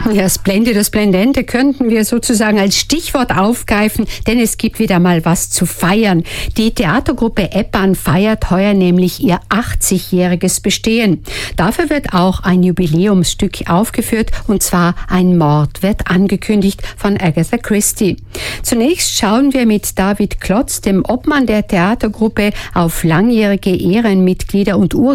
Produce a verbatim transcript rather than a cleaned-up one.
Ja, Splendide, Splendente könnten wir sozusagen als Stichwort aufgreifen, denn es gibt wieder mal was zu feiern. Die Theatergruppe Eppan feiert heuer nämlich ihr achtzigjähriges Bestehen. Dafür wird auch ein Jubiläumsstück aufgeführt, und zwar Ein Mord wird angekündigt von Agatha Christie. Zunächst schauen wir mit David Klotz, dem Obmann der Theatergruppe, auf langjährige Ehrenmitglieder und Ur